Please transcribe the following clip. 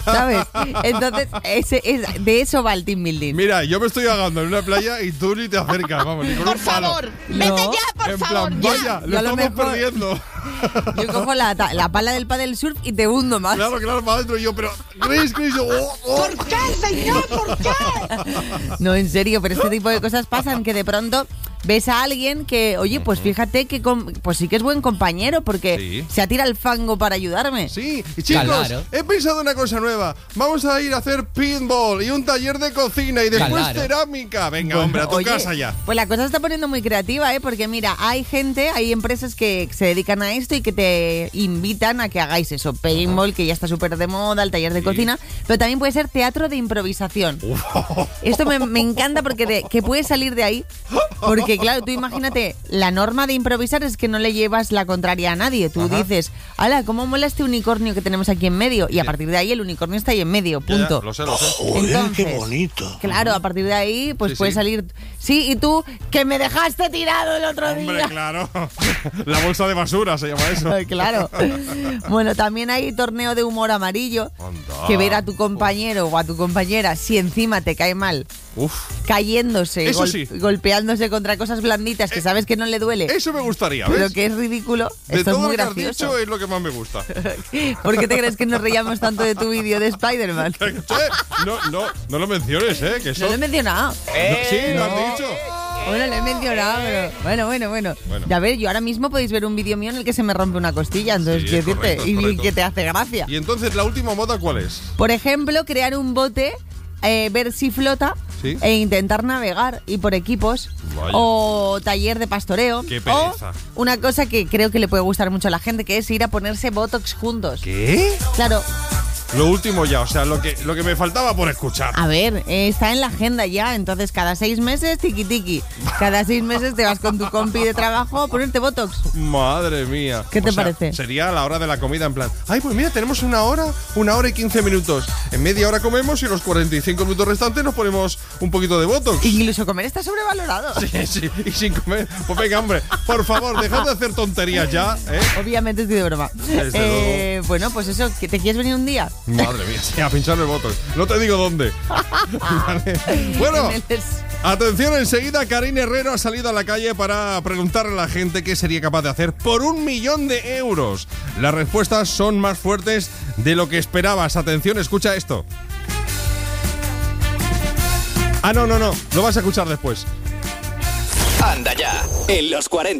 ¿sabes? Entonces, de eso va el team building. Mira, yo me estoy ahogando en una playa y tú ni te acercas, vamos, ni con Por un palo. favor, vete ya, por En favor, plan, ya. vaya, Yo lo a lo estamos mejor- perdiendo. Yo cojo la pala del paddle surf y te hundo más. Claro, para adentro. Y yo, pero, Chris, ¿Por qué, señor? ¿Por qué? No, en serio, pero este tipo de cosas pasan que de pronto ves a alguien que, oye, pues fíjate que pues sí que es buen compañero porque Sí. se atira al fango para ayudarme. Sí, y chicos, Claro. he pensado una cosa nueva. Vamos a ir a hacer pinball y un taller de cocina y después Claro. cerámica. Venga, Bueno, hombre, a tu oye, casa ya. Pues la cosa se está poniendo muy creativa, porque mira, hay empresas que se dedican a esto y que te invitan a que hagáis eso, paintball, que ya está súper de moda, el taller de cocina, pero también puede ser teatro de improvisación. Esto me encanta porque que puedes salir de ahí, porque claro, tú imagínate, la norma de improvisar es que no le llevas la contraria a nadie, tú dices, ala, ¿cómo mola este unicornio que tenemos aquí en medio? Y a partir de ahí el unicornio está ahí en medio, Ya, ya, punto. lo sé, lo sé. Entonces, qué bonito. Claro, a partir de ahí, pues Sí, puedes sí. salir. Sí, y tú, que me dejaste tirado el otro Hombre, día. claro. La bolsa de basura se llama eso. Claro. Bueno, también hay torneo de humor amarillo. Anda. Que ver a tu compañero o a tu compañera, si encima te cae mal, Uf, cayéndose, Eso sí. golpeándose contra cosas blanditas que sabes que no le duele, eso me gustaría, pero ¿ves? que es ridículo. De Esto es todo muy lo que has gracioso. dicho es lo que más me gusta. ¿Por qué te crees que nos reíamos tanto de tu vídeo de Spider-Man? No lo menciones, que eso... No lo he mencionado. Sí, lo has dicho. Bueno, lo he mencionado, pero bueno. Ya ver, yo ahora mismo podéis ver un vídeo mío en el que se me rompe una costilla, entonces Sí, quiero es decirte, correcto, es y correcto. que te hace gracia. Y entonces, ¿la última moda cuál es? Por ejemplo, crear un bote, ver si flota Sí. e intentar navegar y por equipos. Vaya. O taller de pastoreo. Qué pereza. O una cosa que creo que le puede gustar mucho a la gente, que es ir a ponerse botox juntos. ¿Qué? Claro, Lo último ya, o sea, lo que me faltaba por escuchar. a ver, está en la agenda ya, entonces cada 6 meses tiki tiki. Cada 6 meses te vas con tu compi de trabajo a ponerte botox. Madre mía. ¿Qué te O sea, parece? Sería a la hora de la comida, en plan, ay, pues mira, tenemos 1 hora y 15 minutos. En media hora comemos y los 45 minutos restantes nos ponemos un poquito de botox. Incluso comer está sobrevalorado. Sí, y sin comer. Pues venga, hombre, por favor, dejad de hacer tonterías ya, ¿eh? Obviamente estoy de broma. Desde Bueno, pues eso, ¿que ¿te quieres venir un día? Madre mía, sí, a pinchar el botox. No te digo dónde. Vale. Bueno, En el- atención, enseguida Karine Herrero ha salido a la calle para preguntarle a la gente qué sería capaz de hacer por 1 millón de euros. Las respuestas son más fuertes de lo que esperabas. Atención, escucha esto. No, lo vas a escuchar después. Anda ya, en los 40.